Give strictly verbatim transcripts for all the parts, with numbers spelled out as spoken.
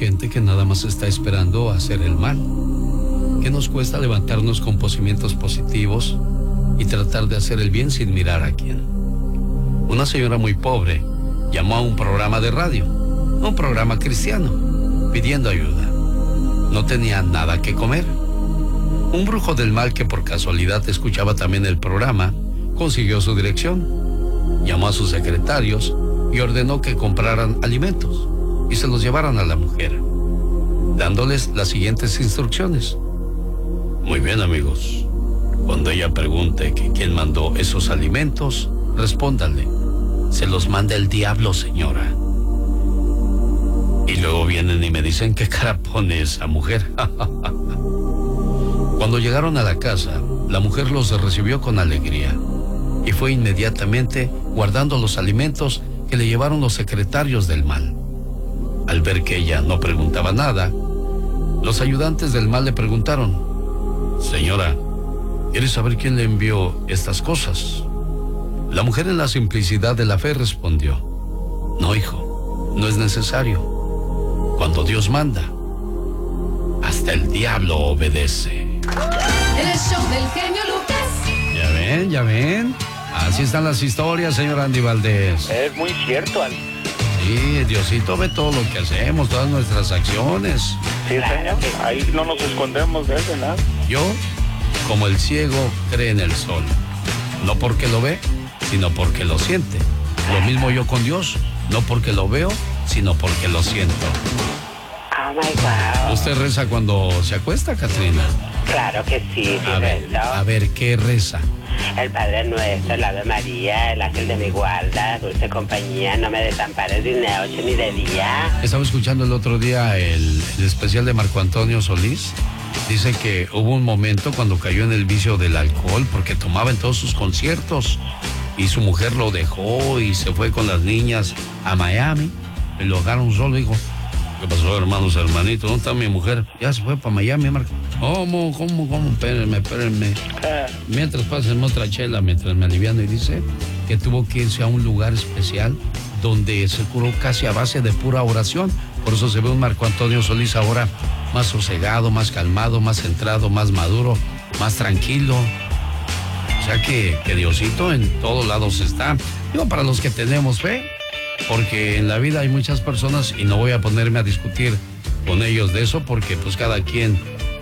gente que nada más está esperando hacer el mal. ¿Qué nos cuesta levantarnos con pensamientos positivos y tratar de hacer el bien sin mirar a quién? Una señora muy pobre llamó a un programa de radio, un programa cristiano, pidiendo ayuda. No tenía nada que comer. Un brujo del mal que por casualidad escuchaba también el programa, consiguió su dirección, llamó a sus secretarios y ordenó que compraran alimentos y se los llevaran a la mujer, dándoles las siguientes instrucciones. Muy bien, amigos. Cuando ella pregunte que quién mandó esos alimentos, respóndanle: se los manda el diablo, señora. Y luego vienen y me dicen: ¿qué cara pone esa mujer? Cuando llegaron a la casa, la mujer los recibió con alegría y fue inmediatamente guardando los alimentos que le llevaron los secretarios del mal. Al ver que ella no preguntaba nada, los ayudantes del mal le preguntaron: señora, ¿quieres saber quién le envió estas cosas? La mujer, en la simplicidad de la fe, respondió: no, hijo, no es necesario. Cuando Dios manda, hasta el diablo obedece. El show del genio Lucas. Ya ven, ya ven. Así están las historias, señor Andy Valdés. Es muy cierto, Al. Sí, Diosito ve todo lo que hacemos, todas nuestras acciones. Sí, señor. Ahí no nos escondemos de él, de nada. Yo, como el ciego, cree en el sol. No porque lo ve, sino porque lo siente. Lo mismo yo con Dios, no porque lo veo, sino porque lo siento. Oh my God. ¿Usted reza cuando se acuesta, Catrina? Claro que sí, sí A ver, rezo. a ver, ¿qué reza? El Padre Nuestro, el Ave María, el ángel de mi guarda, dulce compañía, no me desampares ni de noche ni de día. Estaba escuchando el otro día el, el especial de Marco Antonio Solís. Dice que hubo un momento cuando cayó en el vicio del alcohol porque tomaba en todos sus conciertos y su mujer lo dejó y se fue con las niñas a Miami. Y lo dejaron solo. Dijo: ¿qué pasó, hermanos, hermanitos? ¿Dónde está mi mujer? Ya se fue para Miami, Marco. ¿Cómo, cómo, cómo? Espérenme, espérenme. Mientras pasen otra chela, mientras me aliviano. Y dice que tuvo que irse a un lugar especial donde se curó casi a base de pura oración. Por eso se ve un Marco Antonio Solís ahora más sosegado, más calmado, más centrado, más maduro, más tranquilo. O sea que, que Diosito en todos lados está. Digo, para los que tenemos fe, porque en la vida hay muchas personas, y no voy a ponerme a discutir con ellos de eso, porque pues cada quien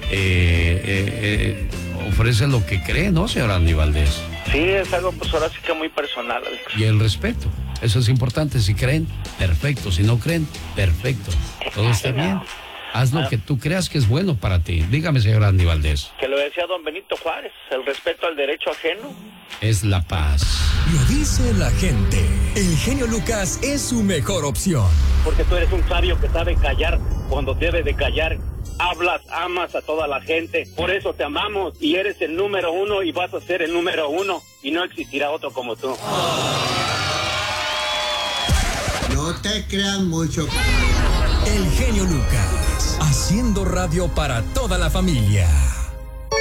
eh, eh, eh, ofrece lo que cree, ¿no, señor Andy Valdés? Sí, es algo pues ahora sí que muy personal, Alex. Y el respeto, eso es importante. Si creen, perfecto. Si no creen, perfecto. Todo está bien. Haz lo que tú creas que es bueno para ti. Dígame, señor Andy Valdés. Que lo decía don Benito Juárez, el respeto al derecho ajeno es la paz. Lo dice la gente. El genio Lucas es su mejor opción. Porque tú eres un sabio que sabe callar cuando debe de callar. Hablas, amas a toda la gente. Por eso te amamos y eres el número uno y vas a ser el número uno. Y no existirá otro como tú. No te creas mucho. El genio Lucas, haciendo radio para toda la familia.